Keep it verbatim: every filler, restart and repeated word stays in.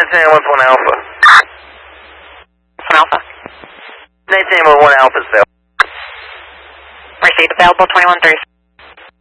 nineteen one one Alpha. one Alpha. nineteen one one Alpha is available. Received available twenty-one thirty.